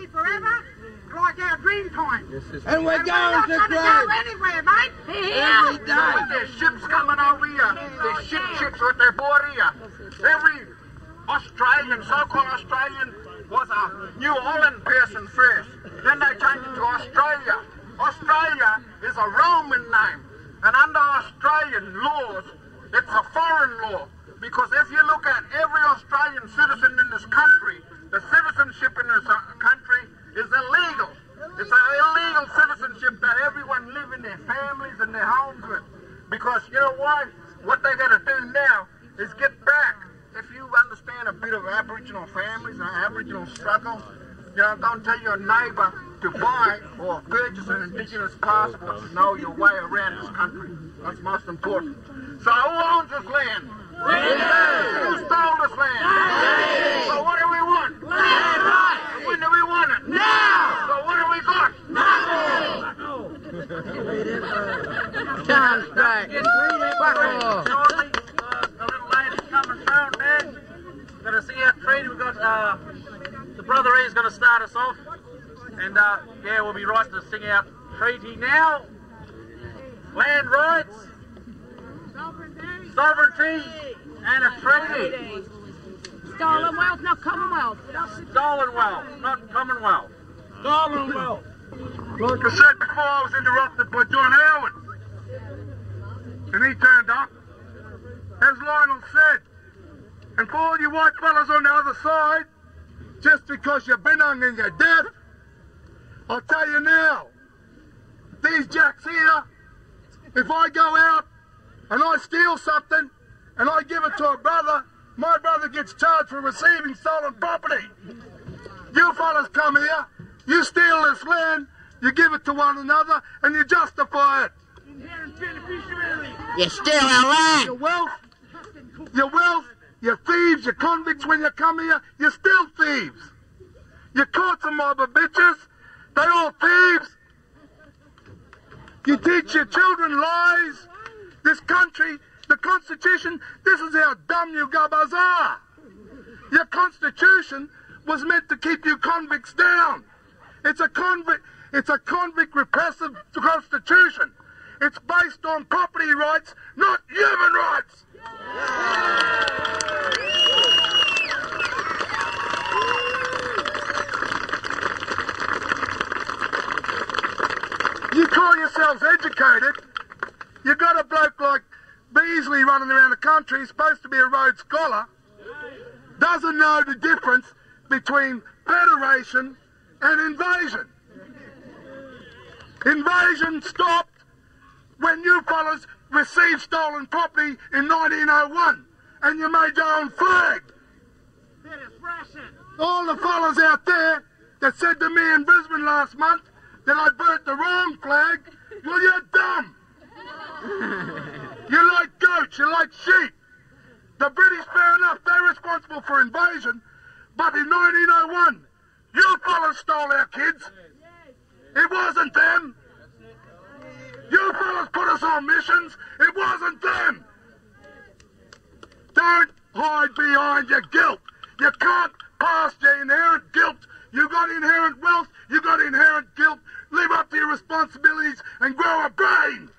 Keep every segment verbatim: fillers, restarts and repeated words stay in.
here forever, like our dream time. And we're and going we're to not grave. go anywhere, mate. Every day. There's ships coming over here. There's ship ships what they bought here. Every Australian, so-called Australian, was a New Holland person first. Then they changed it to Australia. Australia is a Roman name. And under Australian laws, it's a foreign law. Because if you look at every Australian citizen in this country, the citizenship in this country is illegal. It's an illegal citizenship that everyone live in their families and their homes with. Because you know why? What they got to do now is get back. If you understand a bit of Aboriginal families and Aboriginal struggle, you know, don't tell your neighbour to buy or purchase an Indigenous passport to know your way around this country. That's most important. So who owns this land? We do. Who stole this land? We. So what do we want? Land right. When do we want it? Now. So what do we got? Nothing. Sounds great. Shortly, uh, the little lady's coming through, man. We're going to see our treaty. We've got uh, the brother here is going to start us off. And uh, yeah, we'll be right to sing out treaty now. Land rights, sovereignty, and a treaty. Stolen wealth, not commonwealth. Stolen wealth, not commonwealth. Stolen wealth. Like I said before, I was interrupted by John Howard. And he turned up, as Lionel said. And for all you white fellas on the other side, just because you've been hung and you're deaf, I'll tell you now, these jacks here, if I go out and I steal something and I give it to a brother, my brother gets charged for receiving stolen property. You fellas come here, you steal this land, you give it to one another, and you justify it. You steal our land. Your wealth, your wealth, you're thieves, you're convicts when you come here, you're still thieves. You caught some mob of bitches, they're all thieves. You teach your children lies. This country, the Constitution, this is how dumb you gubbers are. Your Constitution was meant to keep you convicts down. It's a convict, it's a convict repressive Constitution. It's based on property rights, not human rights. You call yourselves educated, you got a bloke like Beasley running around the country, supposed to be a Rhodes Scholar, doesn't know the difference between federation and invasion. Invasion stopped when you fellas received stolen property in nineteen oh one and you made your own flag. All the fellas out there that said to me in Brisbane last month that I burnt the wrong flag, well, you're dumb. You like goats, you like sheep. The British, fair enough, they're responsible for invasion, but in nineteen oh one, you fellas stole our kids. It wasn't them. You fellas put us on missions. It wasn't them. Don't hide behind your guilt. You can't pass your inherent guilt. You got inherent wealth. You got inherent guilt. Live up to your responsibilities and grow a brain.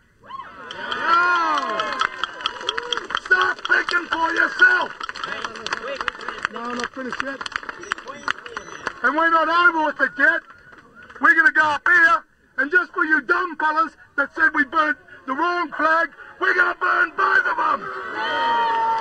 No. Start thinking for yourself. No, I'm not finished yet. And we're not over with it yet. We're going to go up here, and just for you dumb fellas that said we burnt the wrong flag, we're going to burn both of them.